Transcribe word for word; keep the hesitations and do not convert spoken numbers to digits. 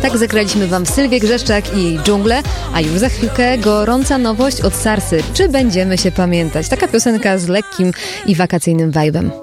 Tak zagraliśmy wam Sylwię Grzeszczak i jej dżunglę, a już za chwilkę gorąca nowość od Sarsy. Czy będziemy się pamiętać? Taka piosenka z lekkim i wakacyjnym vibe'em.